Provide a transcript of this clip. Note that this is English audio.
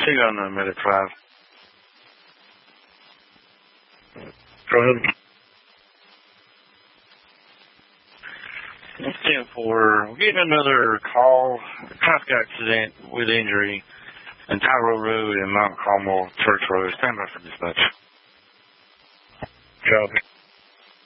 2 on the Medic 5. Go ahead. It's 10-4. We're getting another call. Traffic accident with injury in Tyrell Road and Mount Carmel Church Road. Stand by for dispatch. Copy.